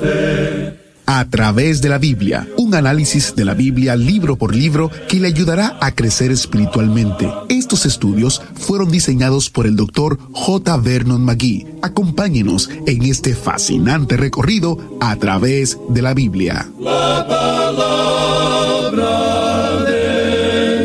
A través de la Biblia, un análisis de la Biblia libro por libro que le ayudará a crecer espiritualmente. Estos estudios fueron diseñados por el Dr. J. Vernon McGee. Acompáñenos en este fascinante recorrido a través de la Biblia. La palabra de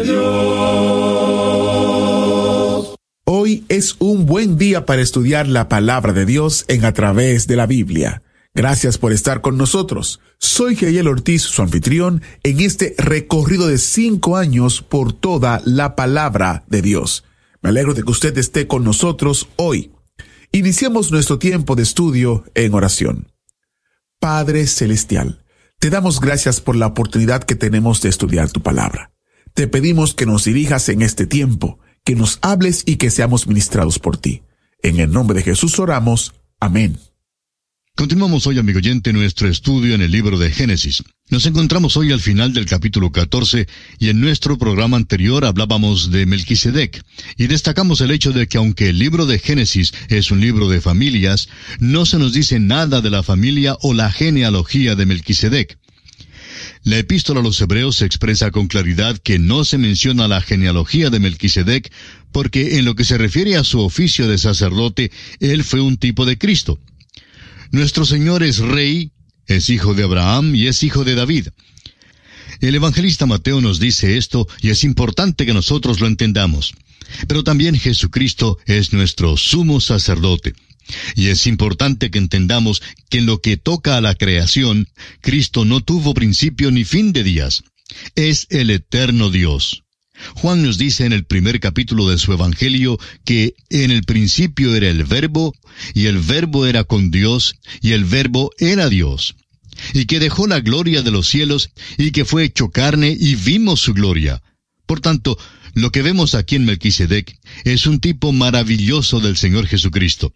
Dios. Hoy es un buen día para estudiar la palabra de Dios en A través de la Biblia. Gracias por estar con nosotros. Soy Jael Ortiz, su anfitrión, en este recorrido de 5 años por toda la palabra de Dios. Me alegro de que usted esté con nosotros hoy. Iniciamos nuestro tiempo de estudio en oración. Padre Celestial, te damos gracias por la oportunidad que tenemos de estudiar tu palabra. Te pedimos que nos dirijas en este tiempo, que nos hables y que seamos ministrados por ti. En el nombre de Jesús oramos. Amén. Continuamos hoy, amigo oyente, nuestro estudio en el libro de Génesis. Nos encontramos hoy al final del capítulo 14 y en nuestro programa anterior hablábamos de Melquisedec y destacamos el hecho de que aunque el libro de Génesis es un libro de familias, no se nos dice nada de la familia o la genealogía de Melquisedec. La epístola a los Hebreos expresa con claridad que no se menciona la genealogía de Melquisedec porque en lo que se refiere a su oficio de sacerdote, él fue un tipo de Cristo. Nuestro Señor es rey, es hijo de Abraham y es hijo de David. El evangelista Mateo nos dice esto y es importante que nosotros lo entendamos. Pero también Jesucristo es nuestro sumo sacerdote. Y es importante que entendamos que en lo que toca a la creación, Cristo no tuvo principio ni fin de días. Es el eterno Dios. Juan nos dice en el primer capítulo de su Evangelio que en el principio era el Verbo, y el Verbo era con Dios, y el Verbo era Dios, y que dejó la gloria de los cielos, y que fue hecho carne, y vimos su gloria. Por tanto, lo que vemos aquí en Melquisedec es un tipo maravilloso del Señor Jesucristo.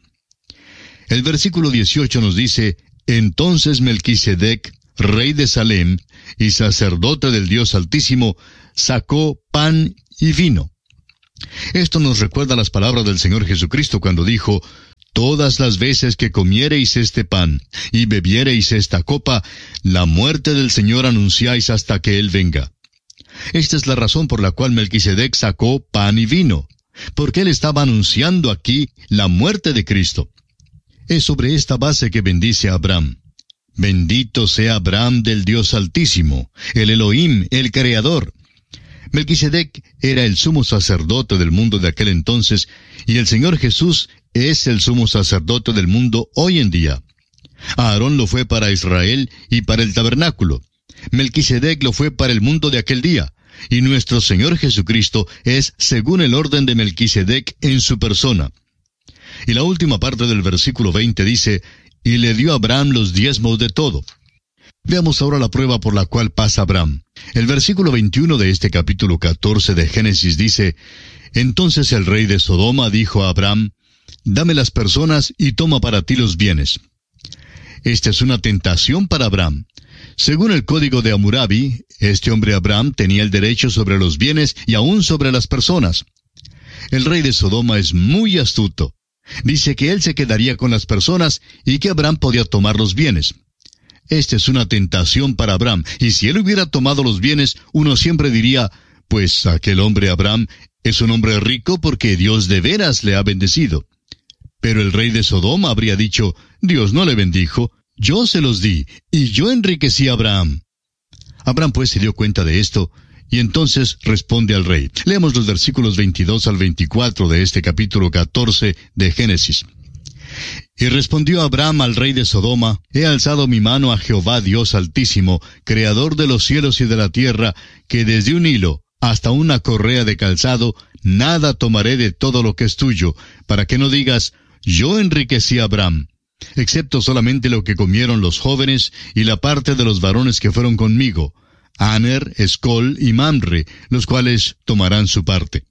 El versículo 18 nos dice, entonces Melquisedec, rey de Salem, y sacerdote del Dios Altísimo, sacó pan y vino. Esto nos recuerda las palabras del Señor Jesucristo cuando dijo, todas las veces que comiereis este pan y bebiereis esta copa, la muerte del Señor anunciáis hasta que Él venga. Esta es la razón por la cual Melquisedec sacó pan y vino, porque él estaba anunciando aquí la muerte de Cristo. Es sobre esta base que bendice a Abraham. Bendito sea Abraham del Dios Altísimo, el Elohim, el Creador. Melquisedec era el sumo sacerdote del mundo de aquel entonces, y el Señor Jesús es el sumo sacerdote del mundo hoy en día. Aarón lo fue para Israel y para el tabernáculo. Melquisedec lo fue para el mundo de aquel día, y nuestro Señor Jesucristo es según el orden de Melquisedec en su persona. Y la última parte del versículo 20 dice, y le dio a Abraham los diezmos de todo. Veamos ahora la prueba por la cual pasa Abraham. El versículo 21 de este capítulo 14 de Génesis dice, entonces el rey de Sodoma dijo a Abraham, dame las personas y toma para ti los bienes. Esta es una tentación para Abraham. Según el código de Hammurabi, este hombre Abraham tenía el derecho sobre los bienes y aún sobre las personas. El rey de Sodoma es muy astuto. Dice que él se quedaría con las personas y que Abraham podía tomar los bienes. Esta es una tentación para Abraham, y si él hubiera tomado los bienes, uno siempre diría, pues aquel hombre Abraham es un hombre rico porque Dios de veras le ha bendecido. Pero el rey de Sodoma habría dicho, Dios no le bendijo, yo se los di, y yo enriquecí a Abraham. Abraham pues se dio cuenta de esto, y entonces responde al rey. Leemos los versículos 22 al 24 de este capítulo 14 de Génesis. Y respondió Abraham al rey de Sodoma, he alzado mi mano a Jehová Dios Altísimo, creador de los cielos y de la tierra, que desde un hilo hasta una correa de calzado, nada tomaré de todo lo que es tuyo, para que no digas, yo enriquecí a Abraham, excepto solamente lo que comieron los jóvenes y la parte de los varones que fueron conmigo, Aner, Escol y Mamre, los cuales tomarán su parte.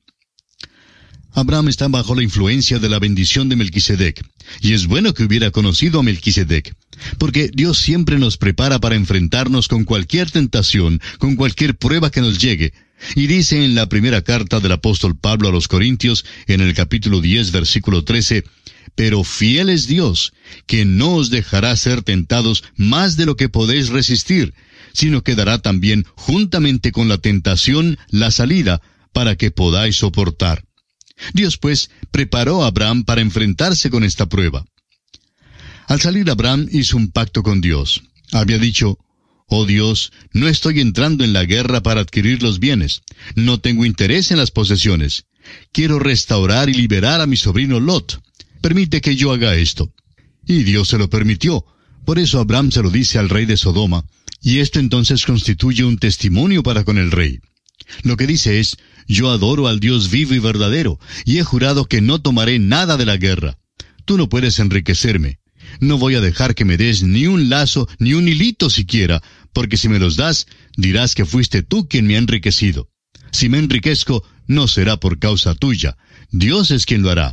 Abraham está bajo la influencia de la bendición de Melquisedec, y es bueno que hubiera conocido a Melquisedec, porque Dios siempre nos prepara para enfrentarnos con cualquier tentación, con cualquier prueba que nos llegue, Y dice en la primera carta del apóstol Pablo a los Corintios, en el capítulo 10, versículo 13, «Pero fiel es Dios, que no os dejará ser tentados más de lo que podéis resistir, sino que dará también, juntamente con la tentación, la salida, para que podáis soportar». Dios, pues, preparó a Abraham para enfrentarse con esta prueba. Al salir Abraham hizo un pacto con Dios. Había dicho: «Oh Dios, no estoy entrando en la guerra para adquirir los bienes. No tengo interés en las posesiones. Quiero restaurar y liberar a mi sobrino Lot. Permite que yo haga esto». Y Dios se lo permitió. Por eso Abraham se lo dice al rey de Sodoma, y esto entonces constituye un testimonio para con el rey. Lo que dice es: «Yo adoro al Dios vivo y verdadero, y he jurado que no tomaré nada de la guerra. Tú no puedes enriquecerme. No voy a dejar que me des ni un lazo, ni un hilito siquiera, porque si me los das, dirás que fuiste tú quien me ha enriquecido. Si me enriquezco, no será por causa tuya. Dios es quien lo hará».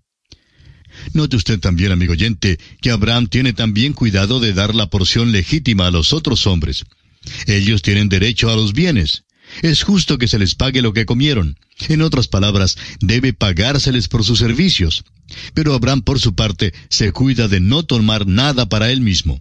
Note usted también, amigo oyente, que Abraham tiene también cuidado de dar la porción legítima a los otros hombres. Ellos tienen derecho a los bienes. Es justo que se les pague lo que comieron. En otras palabras, debe pagárseles por sus servicios. Pero Abraham, por su parte, se cuida de no tomar nada para él mismo.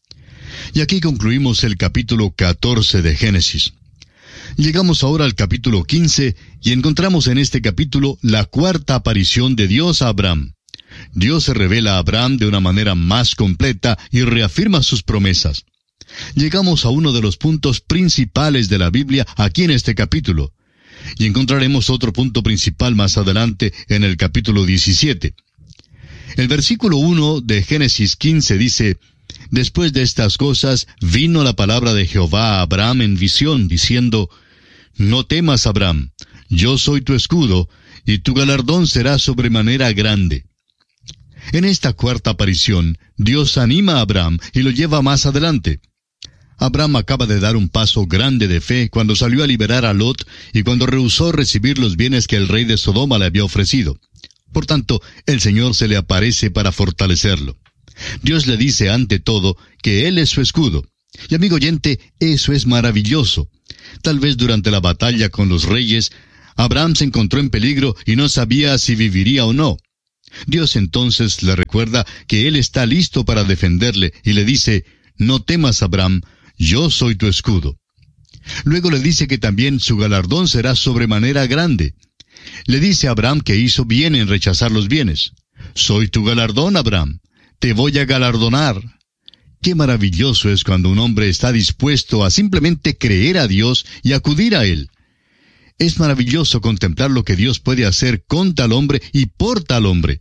Y aquí concluimos el capítulo 14 de Génesis. Llegamos ahora al capítulo 15 y encontramos en este capítulo la cuarta aparición de Dios a Abraham. Dios se revela a Abraham de una manera más completa y reafirma sus promesas. Llegamos a uno de los puntos principales de la Biblia aquí en este capítulo, y encontraremos otro punto principal más adelante en el capítulo 17. El versículo 1 de Génesis 15 dice: «Después de estas cosas vino la palabra de Jehová a Abraham en visión, diciendo: No temas, Abraham, yo soy tu escudo, y tu galardón será sobremanera grande». En esta cuarta aparición, Dios anima a Abraham y lo lleva más adelante. Abraham acaba de dar un paso grande de fe cuando salió a liberar a Lot y cuando rehusó recibir los bienes que el rey de Sodoma le había ofrecido. Por tanto, el Señor se le aparece para fortalecerlo. Dios le dice ante todo que Él es su escudo. Y amigo oyente, eso es maravilloso. Tal vez durante la batalla con los reyes, Abraham se encontró en peligro y no sabía si viviría o no. Dios entonces le recuerda que Él está listo para defenderle y le dice: «No temas, Abraham, yo soy tu escudo». Luego le dice que también su galardón será sobremanera grande. Le dice a Abraham que hizo bien en rechazar los bienes. «Soy tu galardón, Abraham. Te voy a galardonar». Qué maravilloso es cuando un hombre está dispuesto a simplemente creer a Dios y acudir a Él. Es maravilloso contemplar lo que Dios puede hacer con tal hombre y por tal hombre.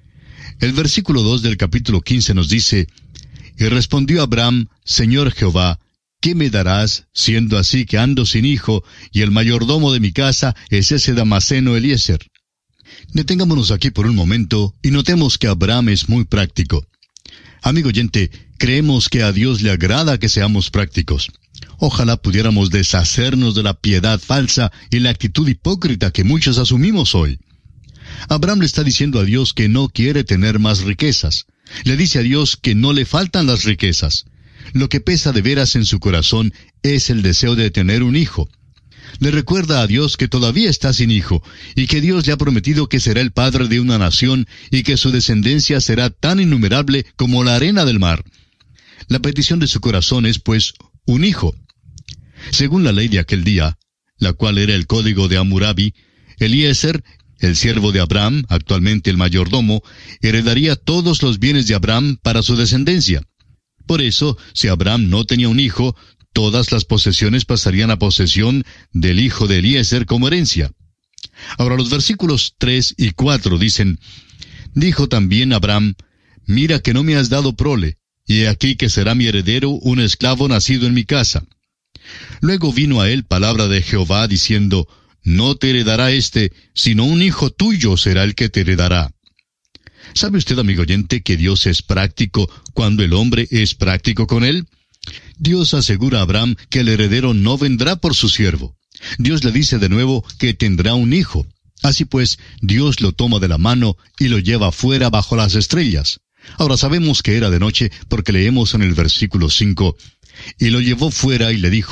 El versículo 2 del capítulo 15 nos dice: «Y respondió Abraham: Señor Jehová, ¿qué me darás, siendo así que ando sin hijo, y el mayordomo de mi casa es ese Damaseno Eliezer?» Detengámonos aquí por un momento y notemos que Abraham es muy práctico. Amigo oyente, creemos que a Dios le agrada que seamos prácticos. Ojalá pudiéramos deshacernos de la piedad falsa y la actitud hipócrita que muchos asumimos hoy. Abraham le está diciendo a Dios que no quiere tener más riquezas. Le dice a Dios que no le faltan las riquezas. Lo que pesa de veras en su corazón es el deseo de tener un hijo. Le recuerda a Dios que todavía está sin hijo, y que Dios le ha prometido que será el padre de una nación, y que su descendencia será tan innumerable como la arena del mar. La petición de su corazón es, pues, un hijo. Según la ley de aquel día, la cual era el código de Hammurabi, Eliezer, el siervo de Abraham, actualmente el mayordomo, heredaría todos los bienes de Abraham para su descendencia. Por eso, si Abraham no tenía un hijo, todas las posesiones pasarían a posesión del hijo de Eliezer como herencia. Ahora los versículos 3 y 4 dicen: «Dijo también Abraham: Mira que no me has dado prole, y he aquí que será mi heredero un esclavo nacido en mi casa». Luego vino a él palabra de Jehová diciendo: «No te heredará sino un hijo tuyo será el que te heredará». ¿Sabe usted, amigo oyente, que Dios es práctico cuando el hombre es práctico con él? Dios asegura a Abraham que el heredero no vendrá por su siervo. Dios le dice de nuevo que tendrá un hijo. Así pues, Dios lo toma de la mano y lo lleva fuera bajo las estrellas. Ahora sabemos que era de noche porque leemos en el versículo 5: «Y lo llevó fuera y le dijo: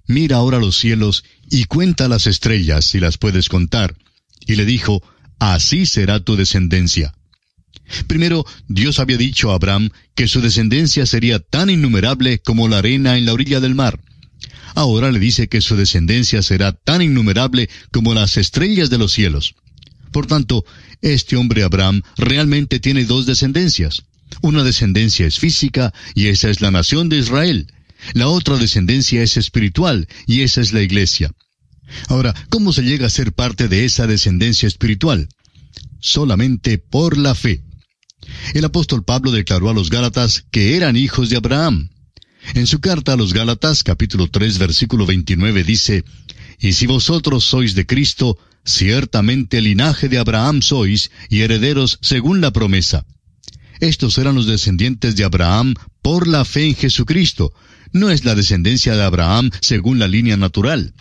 mira ahora los cielos y cuenta las estrellas si las puedes contar. Y le dijo, así será tu descendencia. Primero, Dios había dicho a Abraham que su descendencia sería tan innumerable como la arena en la orilla del mar. Ahora le dice que su descendencia será tan innumerable como las estrellas de los cielos. Por tanto, este hombre Abraham realmente tiene dos descendencias. Una descendencia es física, y esa es la nación de Israel. La otra descendencia es espiritual, y esa es la iglesia. Ahora, ¿cómo se llega a ser parte de esa descendencia espiritual? Solamente por la fe. El apóstol Pablo declaró a los Gálatas que eran hijos de Abraham. En su carta a los Gálatas, capítulo 3, versículo 29, dice, «Y si vosotros sois de Cristo, ciertamente linaje de Abraham sois, y herederos según la promesa». Estos eran los descendientes de Abraham por la fe en Jesucristo. No es la descendencia de Abraham según la línea natural.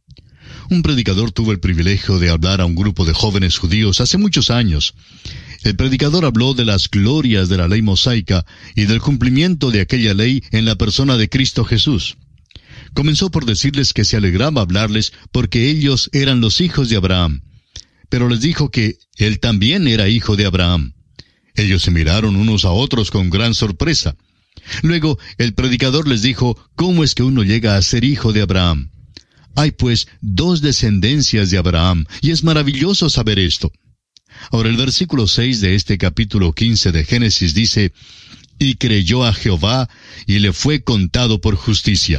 Un predicador tuvo el privilegio de hablar a un grupo de jóvenes judíos hace muchos años. El predicador habló de las glorias de la ley mosaica y del cumplimiento de aquella ley en la persona de Cristo Jesús. Comenzó por decirles que se alegraba hablarles porque ellos eran los hijos de Abraham. Pero les dijo que él también era hijo de Abraham. Ellos se miraron unos a otros con gran sorpresa. Luego, el predicador les dijo, ¿cómo es que uno llega a ser hijo de Abraham? Hay pues dos descendencias de Abraham, y es maravilloso saber esto. Ahora el versículo 6 de este capítulo 15 de Génesis dice, «Y creyó a Jehová, y le fue contado por justicia».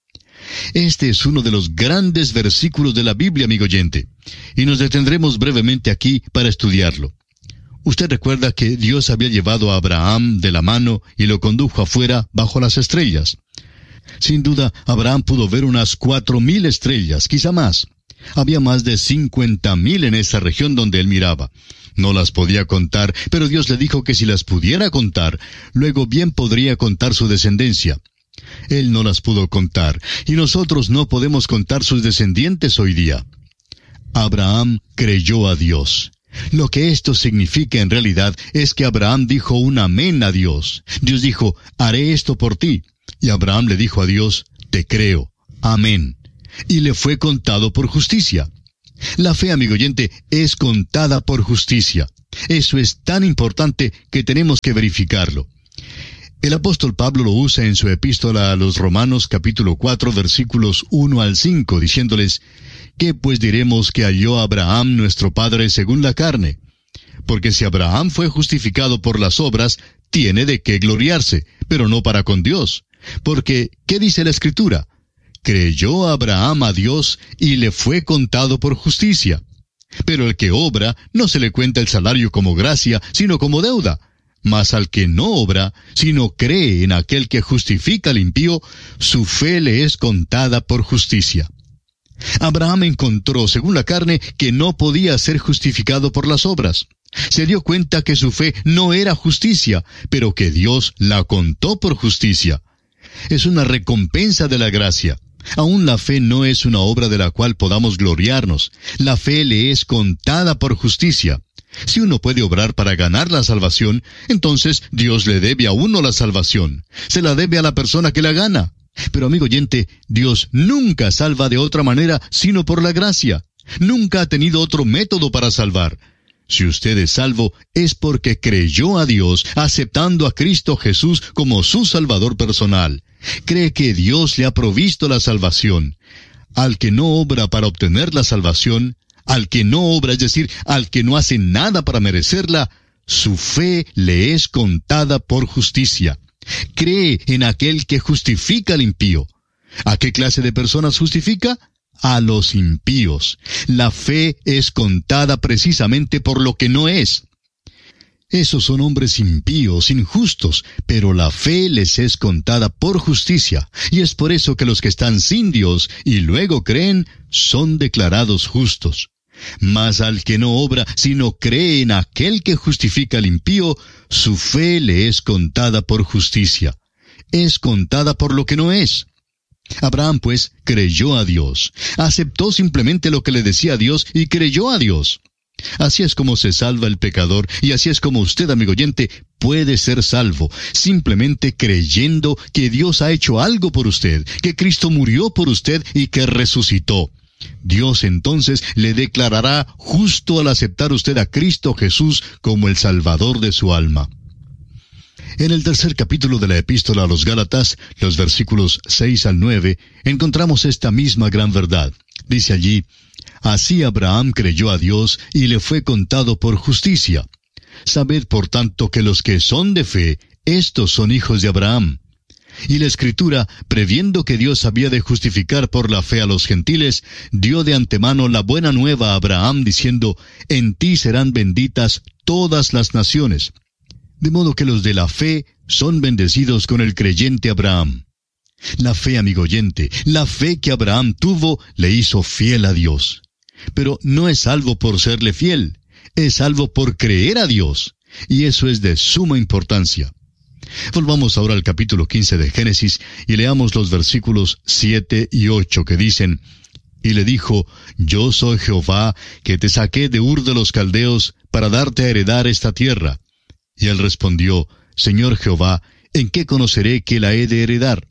Este es uno de los grandes versículos de la Biblia, amigo oyente, y nos detendremos brevemente aquí para estudiarlo. Usted recuerda que Dios había llevado a Abraham de la mano y lo condujo afuera bajo las estrellas. Sin duda, Abraham pudo ver unas 4,000 estrellas, quizá más. Había más de 50,000 en esa región donde él miraba. No las podía contar, pero Dios le dijo que si las pudiera contar, luego bien podría contar su descendencia. Él no las pudo contar, y nosotros no podemos contar sus descendientes hoy día. Abraham creyó a Dios. Lo que esto significa en realidad es que Abraham dijo un amén a Dios. Dios dijo, haré esto por ti. Y Abraham le dijo a Dios, te creo. Amén. Y le fue contado por justicia. La fe, amigo oyente, es contada por justicia. Eso es tan importante que tenemos que verificarlo. El apóstol Pablo lo usa en su epístola a los Romanos capítulo 4 versículos 1 al 5, diciéndoles, ¿qué pues diremos que halló Abraham nuestro padre según la carne? Porque si Abraham fue justificado por las obras, tiene de qué gloriarse, pero no para con Dios. Porque, ¿qué dice la Escritura? Creyó Abraham a Dios y le fue contado por justicia. Pero el que obra no se le cuenta el salario como gracia, sino como deuda. Mas al que no obra, sino cree en aquel que justifica al impío, su fe le es contada por justicia. Abraham encontró, según la carne, que no podía ser justificado por las obras. Se dio cuenta que su fe no era justicia, pero que Dios la contó por justicia. Es una recompensa de la gracia. Aún la fe no es una obra de la cual podamos gloriarnos. La fe le es contada por justicia. Si uno puede obrar para ganar la salvación, entonces Dios le debe a uno la salvación. Se la debe a la persona que la gana. Pero amigo oyente, Dios nunca salva de otra manera sino por la gracia. Nunca ha tenido otro método para salvar. Si usted es salvo, es porque creyó a Dios, aceptando a Cristo Jesús como su Salvador personal. Cree que Dios le ha provisto la salvación. Al que no obra para obtener la salvación, al que no obra, es decir, al que no hace nada para merecerla, su fe le es contada por justicia. Cree en aquel que justifica al impío. ¿A qué clase de personas justifica? A los impíos. La fe es contada precisamente por lo que no es. Esos son hombres impíos, injustos, pero la fe les es contada por justicia, y es por eso que los que están sin Dios y luego creen, son declarados justos. Mas al que no obra, sino cree en aquel que justifica al impío, su fe le es contada por justicia. Es contada por lo que no es. Abraham, pues, creyó a Dios. Aceptó simplemente lo que le decía Dios y creyó a Dios. Así es como se salva el pecador, y así es como usted, amigo oyente, puede ser salvo, simplemente creyendo que Dios ha hecho algo por usted, que Cristo murió por usted y que resucitó. Dios entonces le declarará justo al aceptar usted a Cristo Jesús como el Salvador de su alma. En el tercer capítulo de la Epístola a los Gálatas, los versículos 6 al 9, encontramos esta misma gran verdad. Dice allí: Así Abraham creyó a Dios y le fue contado por justicia. Sabed por tanto que los que son de fe, estos son hijos de Abraham. Y la Escritura, previendo que Dios había de justificar por la fe a los gentiles, dio de antemano la buena nueva a Abraham, diciendo: En ti serán benditas todas las naciones. De modo que los de la fe son bendecidos con el creyente Abraham. La fe, amigo oyente, la fe que Abraham tuvo, le hizo fiel a Dios. Pero no es salvo por serle fiel, es salvo por creer a Dios. Y eso es de suma importancia. Volvamos ahora al capítulo 15 de Génesis y leamos los versículos 7 y 8 que dicen: Y le dijo: Yo soy Jehová, que te saqué de Ur de los Caldeos para darte a heredar esta tierra. Y él respondió: Señor Jehová, ¿en qué conoceré que la he de heredar?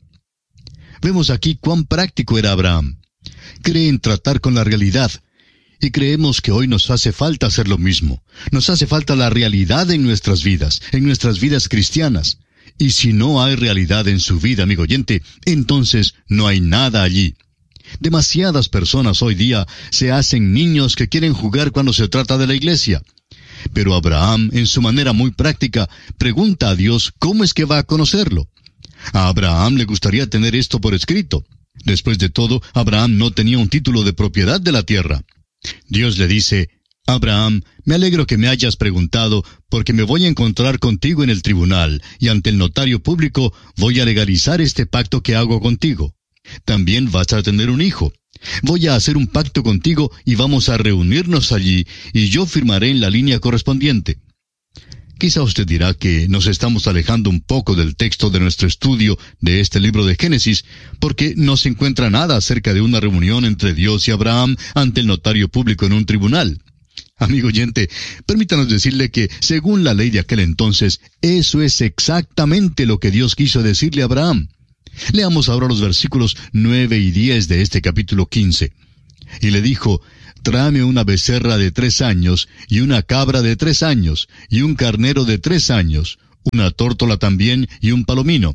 Vemos aquí cuán práctico era Abraham. Cree en tratar con la realidad. Y creemos que hoy nos hace falta hacer lo mismo. Nos hace falta la realidad en nuestras vidas cristianas. Y si no hay realidad en su vida, amigo oyente, entonces no hay nada allí. Demasiadas personas hoy día se hacen niños que quieren jugar cuando se trata de la iglesia. Pero Abraham, en su manera muy práctica, pregunta a Dios cómo es que va a conocerlo. A Abraham le gustaría tener esto por escrito. Después de todo, Abraham no tenía un título de propiedad de la tierra. Dios le dice: Abraham, me alegro que me hayas preguntado, porque me voy a encontrar contigo en el tribunal, y ante el notario público voy a legalizar este pacto que hago contigo. También vas a tener un hijo. Voy a hacer un pacto contigo y vamos a reunirnos allí, y yo firmaré en la línea correspondiente. Quizá usted dirá que nos estamos alejando un poco del texto de nuestro estudio de este libro de Génesis, porque no se encuentra nada acerca de una reunión entre Dios y Abraham ante el notario público en un tribunal. Amigo oyente, permítanos decirle que, según la ley de aquel entonces, eso es exactamente lo que Dios quiso decirle a Abraham. Leamos ahora los versículos 9 y 10 de este capítulo 15. Y le dijo: Tráeme una becerra de 3 años, y una cabra de 3 años, y un carnero de 3 años, una tórtola también, y un palomino.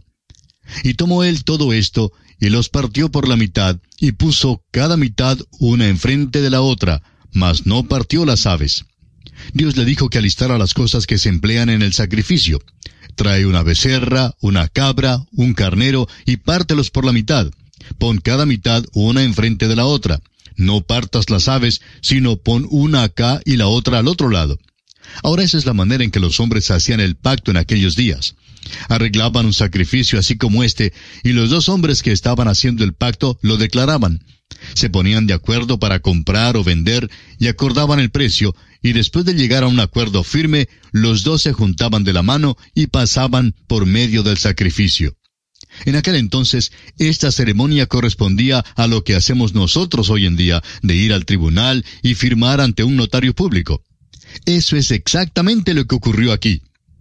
Y tomó él todo esto, y los partió por la mitad, y puso cada mitad una enfrente de la otra, mas no partió las aves. Dios le dijo que alistara las cosas que se emplean en el sacrificio. Trae una becerra, una cabra, un carnero, y pártelos por la mitad. Pon cada mitad una enfrente de la otra. No partas las aves, sino pon una acá y la otra al otro lado. Ahora esa es la manera en que los hombres hacían el pacto en aquellos días. Arreglaban un sacrificio así como este, y los dos hombres que estaban haciendo el pacto lo declaraban. Se ponían de acuerdo para comprar o vender, y acordaban el precio, y después de llegar a un acuerdo firme, los dos se juntaban de la mano y pasaban por medio del sacrificio. En aquel entonces, esta ceremonia correspondía a lo que hacemos nosotros hoy en día, de ir al tribunal y firmar ante un notario público. Eso es exactamente lo que ocurrió aquí.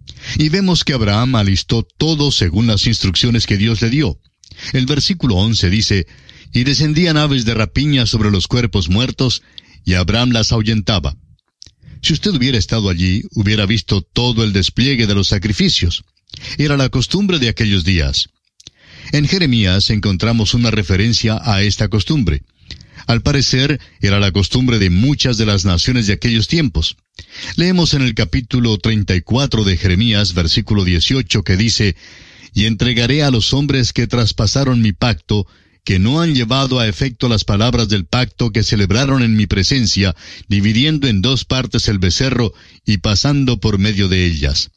Y vemos que Abraham alistó todo según las instrucciones que Dios le dio. El versículo 11 dice: Y descendían aves de rapiña sobre los cuerpos muertos, y Abraham las ahuyentaba. Si usted hubiera estado allí, hubiera visto todo el despliegue de los sacrificios. Era la costumbre de aquellos días. En Jeremías encontramos una referencia a esta costumbre. Al parecer, era la costumbre de muchas de las naciones de aquellos tiempos. Leemos en el capítulo 34 de Jeremías, versículo 18, que dice: Y entregaré a los hombres que traspasaron mi pacto, que no han llevado a efecto las palabras del pacto que celebraron en mi presencia, dividiendo en 2 partes el becerro y pasando por medio de ellas.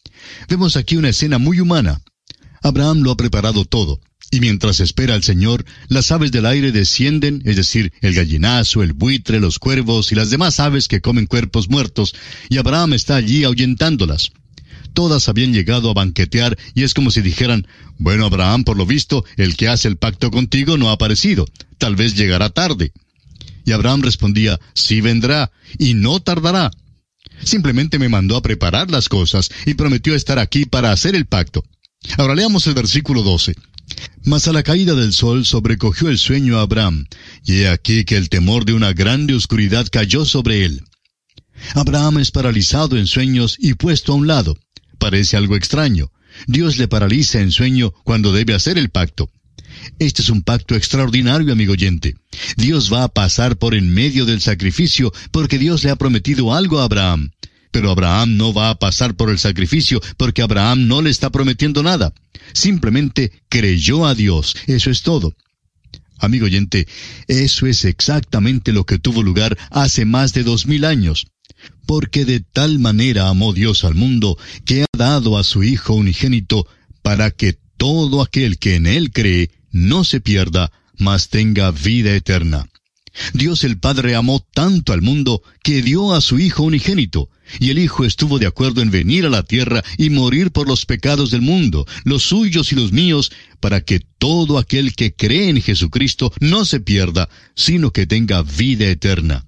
Vemos aquí una escena muy humana. Abraham lo ha preparado todo, y mientras espera al Señor, las aves del aire descienden, es decir, el gallinazo, el buitre, los cuervos y las demás aves que comen cuerpos muertos, y Abraham está allí ahuyentándolas. Todas habían llegado a banquetear, y es como si dijeran: bueno, Abraham, por lo visto, el que hace el pacto contigo no ha aparecido, tal vez llegará tarde. Y Abraham respondía, sí vendrá, y no tardará. Simplemente me mandó a preparar las cosas y prometió estar aquí para hacer el pacto. Ahora leamos el versículo 12. Mas a la caída del sol sobrecogió el sueño a Abraham, y he aquí que el temor de una grande oscuridad cayó sobre él. Abraham es paralizado en sueños y puesto a un lado. Parece algo extraño. Dios le paraliza en sueño cuando debe hacer el pacto. Este es un pacto extraordinario, amigo oyente. Dios va a pasar por en medio del sacrificio porque Dios le ha prometido algo a Abraham. Pero Abraham no va a pasar por el sacrificio porque Abraham no le está prometiendo nada. Simplemente creyó a Dios. Eso es todo. Amigo oyente, eso es exactamente lo que tuvo lugar hace más de 2000 años. Porque de tal manera amó Dios al mundo que ha dado a su Hijo unigénito para que todo aquel que en Él cree no se pierda, mas tenga vida eterna. Dios el Padre amó tanto al mundo que dio a su Hijo unigénito, y el Hijo estuvo de acuerdo en venir a la tierra y morir por los pecados del mundo, los suyos y los míos, para que todo aquel que cree en Jesucristo no se pierda, sino que tenga vida eterna.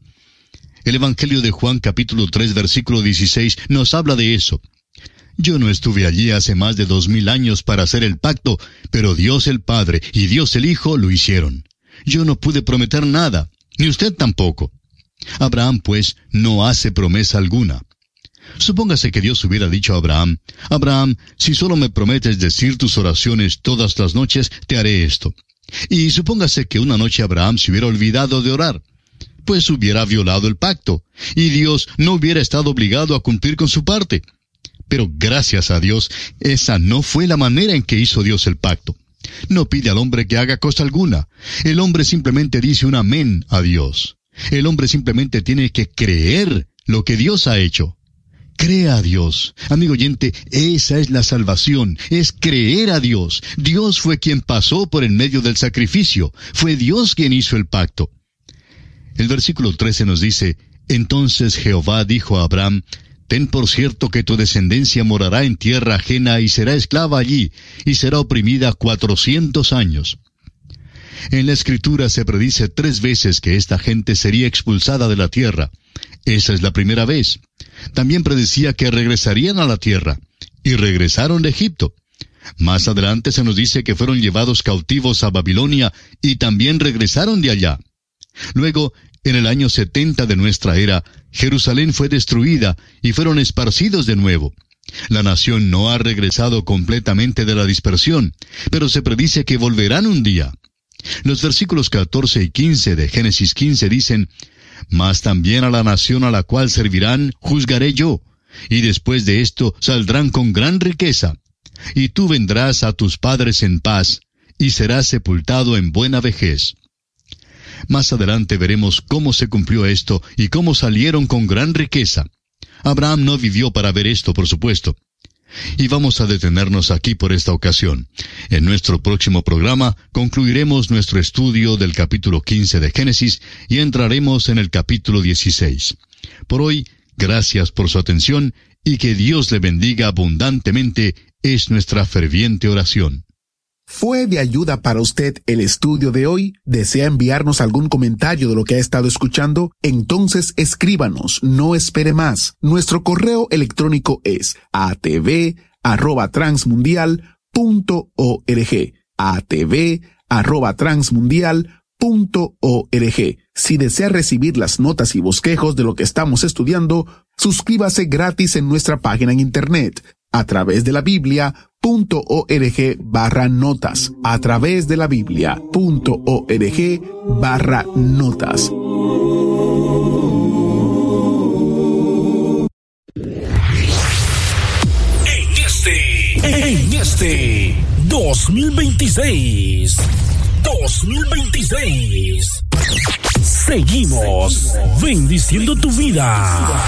El Evangelio de Juan capítulo 3 versículo 16 nos habla de eso. Yo no estuve allí hace más de 2000 años para hacer el pacto, pero Dios el Padre y Dios el Hijo lo hicieron. Yo no pude prometer nada, ni usted tampoco. Abraham, pues, no hace promesa alguna. Supóngase que Dios hubiera dicho a Abraham, Abraham, si solo me prometes decir tus oraciones todas las noches, te haré esto. Y supóngase que una noche Abraham se hubiera olvidado de orar. Pues hubiera violado el pacto, y Dios no hubiera estado obligado a cumplir con su parte. Pero gracias a Dios, esa no fue la manera en que hizo Dios el pacto. No pide al hombre que haga cosa alguna. El hombre simplemente dice un amén a Dios. El hombre simplemente tiene que creer lo que Dios ha hecho. Crea a Dios. Amigo oyente, esa es la salvación, es creer a Dios. Dios fue quien pasó por en medio del sacrificio. Fue Dios quien hizo el pacto. El versículo 13 nos dice, entonces Jehová dijo a Abraham, ten por cierto que tu descendencia morará en tierra ajena y será esclava allí, y será oprimida 400 años. En la Escritura se predice 3 veces que esta gente sería expulsada de la tierra. Esa es la primera vez. También predecía que regresarían a la tierra, y regresaron de Egipto. Más adelante se nos dice que fueron llevados cautivos a Babilonia, y también regresaron de allá. Luego, en el año 70 de nuestra era, Jerusalén fue destruida y fueron esparcidos de nuevo. La nación no ha regresado completamente de la dispersión, pero se predice que volverán un día. Los versículos 14 y 15 de Génesis 15 dicen, mas también a la nación a la cual servirán juzgaré yo, y después de esto saldrán con gran riqueza. Y tú vendrás a tus padres en paz, y serás sepultado en buena vejez. Más adelante veremos cómo se cumplió esto y cómo salieron con gran riqueza. Abraham no vivió para ver esto, por supuesto. Y vamos a detenernos aquí por esta ocasión. En nuestro próximo programa concluiremos nuestro estudio del capítulo 15 de Génesis y entraremos en el capítulo 16. Por hoy, gracias por su atención y que Dios le bendiga abundantemente es nuestra ferviente oración. ¿Fue de ayuda para usted el estudio de hoy? ¿Desea enviarnos algún comentario de lo que ha estado escuchando? Entonces escríbanos, no espere más. Nuestro correo electrónico es atv@transmundial.org. atv@transmundial.org. Si desea recibir las notas y bosquejos de lo que estamos estudiando, suscríbase gratis en nuestra página en internet a través de la Biblia.org/notas, a través de la Biblia.org/notas. En este 2026, seguimos bendiciendo tu vida.